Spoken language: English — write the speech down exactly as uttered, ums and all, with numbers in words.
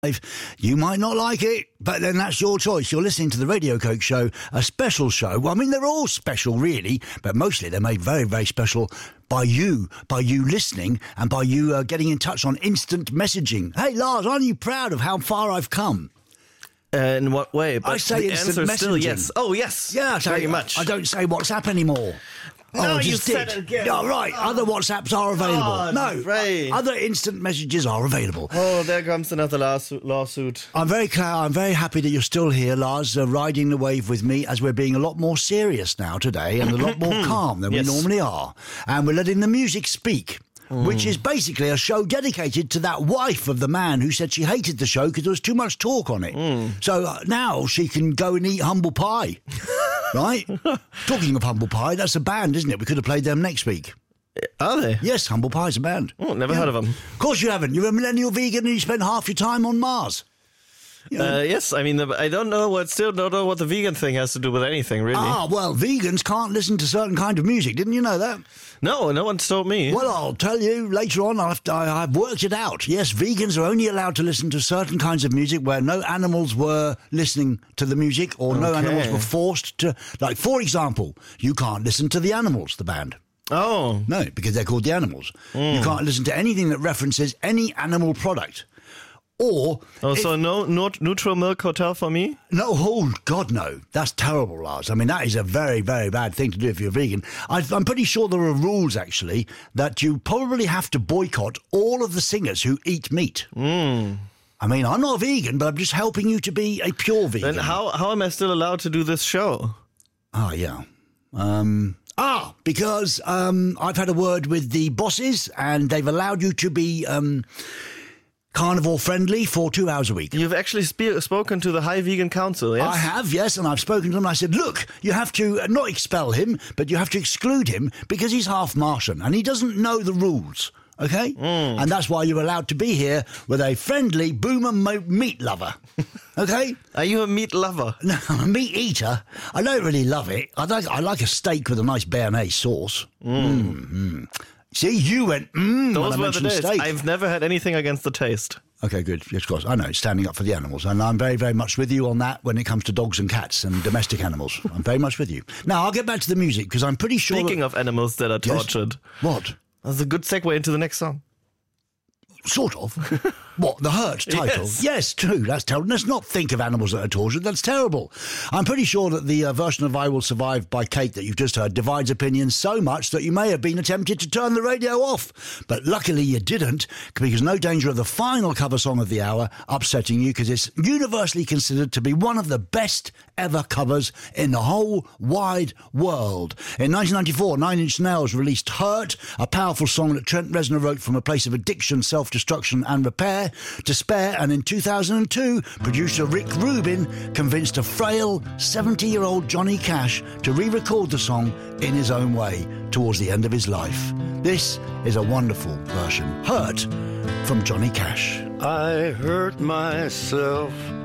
You might not like it, but then that's your choice. You're listening to the Radio Coke Show, a special show. Well, I mean, they're all special, really, but mostly they're made very, very special by you, by you listening, and by you uh, getting in touch on instant messaging. Hey, Lars, aren't you proud of how far I've come? Uh, in what way? But I say the instant answer is still messaging. yes. Oh, yes. Yeah, I say, very much. I don't say WhatsApp anymore. No, oh, I you just said did. it again. Yeah, right. Oh. Other WhatsApps are available. Oh, no, right. other instant messages are available. Oh, there comes another lawsuit. lawsuit. I'm very glad. I'm very happy that you're still here, Lars, uh, riding the wave with me, as we're being a lot more serious now today and a lot more calm than Yes. we normally are, and we're letting the music speak. Which is basically a show dedicated to that wife of the man who said she hated the show because there was too much talk on it. Mm. So uh, now she can go and eat humble pie, right? Talking of humble pie, that's a band, isn't it? We could have played them next week. Are they? Yes, Humble Pie's a band. Oh, never Yeah. heard of them. Of course you haven't. You're a millennial vegan and you spend half your time on Mars. You know? Uh, yes, I mean, the, I don't know what, still don't know what the vegan thing has to do with anything, really. Ah, well, vegans can't listen to certain kind of music. Didn't you know that? No, no one's told me. Well, I'll tell you later on. I've, I- I've worked it out. Yes, vegans are only allowed to listen to certain kinds of music where no animals were listening to the music or no Okay. animals were forced to. Like, for example, you can't listen to the Animals, the band. Oh. No, because they're called the Animals. Mm. You can't listen to anything that references any animal product. Or... Oh, if- so no, no neutral milk hotel for me? No, oh, God, no. That's terrible, Lars. I mean, that is a very, very bad thing to do if you're vegan. I, I'm pretty sure there are rules, actually, that you probably have to boycott all of the singers who eat meat. Mm. I mean, I'm not a vegan, but I'm just helping you to be a pure vegan. Then how, how am I still allowed to do this show? Ah, yeah. Um... Ah, because um, I've had a word with the bosses and they've allowed you to be um, carnivore friendly for two hours a week. You've actually spe- spoken to the High Vegan Council, yes? I have, yes, and I've spoken to them. I said, look, you have to uh, not expel him, but you have to exclude him because he's half Martian and he doesn't know the rules, okay? Mm. And that's why you're allowed to be here with a friendly boomer mo- meat lover, okay? Are you a meat lover? No, I'm a meat eater. I don't really love it. I like, I like a steak with a nice béarnaise sauce. Mm. Mm. See, you went, mmm, Those when I were the mentioned days. steak. I've never had anything against the taste. Okay, good. Yes, of course. I know, it's standing up for the animals. And I'm very, very much with you on that when it comes to dogs and cats and domestic animals. I'm very much with you. Now, I'll get back to the music because I'm pretty sure... Speaking that... of animals that are tortured. Yes? What? That's a good segue into the next song. Sort of. What, the Hurt title? Yes. Yes, true. That's terrible. Let's not think of animals that are tortured. That's terrible. I'm pretty sure that the uh, version of I Will Survive by Kate that you've just heard divides opinions so much that you may have been tempted to turn the radio off. But luckily you didn't, because no danger of the final cover song of the hour upsetting you, because it's universally considered to be one of the best ever covers in the whole wide world. In nineteen ninety-four, Nine Inch Nails released Hurt, a powerful song that Trent Reznor wrote from a place of addiction, self-destruction and repair, despair, and in two thousand two, producer Rick Rubin convinced a frail seventy-year-old Johnny Cash to re-record the song in his own way towards the end of his life. This is a wonderful version. Hurt from Johnny Cash. I hurt myself